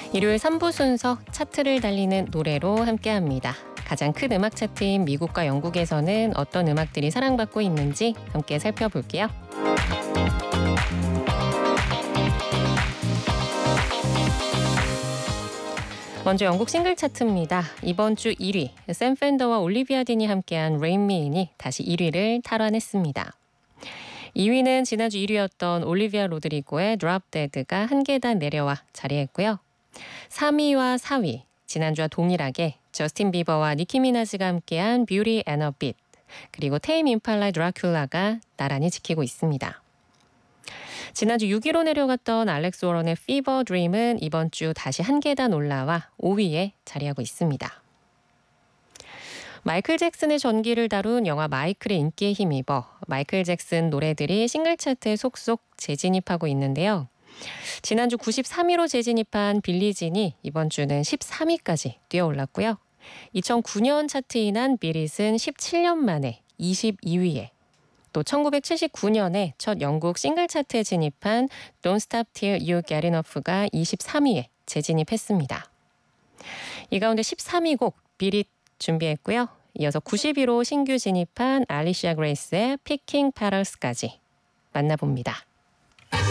일요일 3부 순서 차트를 달리는 노래로 함께합니다. 가장 큰 음악 차트인 미국과 영국에서는 어떤 음악들이 사랑받고 있는지 함께 살펴볼게요. 먼저 영국 싱글 차트입니다. 이번 주 1위, 샘 펜더와 올리비아 딘이 함께한 Rain Me In이 다시 1위를 탈환했습니다. 2위는 지난주 1위였던 올리비아 로드리고의 Drop Dead가 한 계단 내려와 자리했고요. 3위와 4위, 지난주와 동일하게 저스틴 비버와 니키 미나즈가 함께한 Beauty and a Beat, 그리고 테임 임팔라의 드라큘라가 나란히 지키고 있습니다. 지난주 6위로 내려갔던 알렉스 워런의 Fever Dream은 이번 주 다시 한 계단 올라와 5위에 자리하고 있습니다. 마이클 잭슨의 전기를 다룬 영화 마이클의 인기에 힘입어 마이클 잭슨 노래들이 싱글 차트에 속속 재진입하고 있는데요. 지난주 93위로 재진입한 빌리진이 이번 주는 13위까지 뛰어올랐고요. 2009년 차트인한 비릿은 17년 만에 22위에, 또 1979년에 첫 영국 싱글 차트에 진입한 Don't Stop Till You Get Enough가 23위에 재진입했습니다. 이 가운데 13위 곡 비릿 준비했고요. 이어서 90위로 신규 진입한 알리시아 그레이스의 Picking Petals까지 만나봅니다.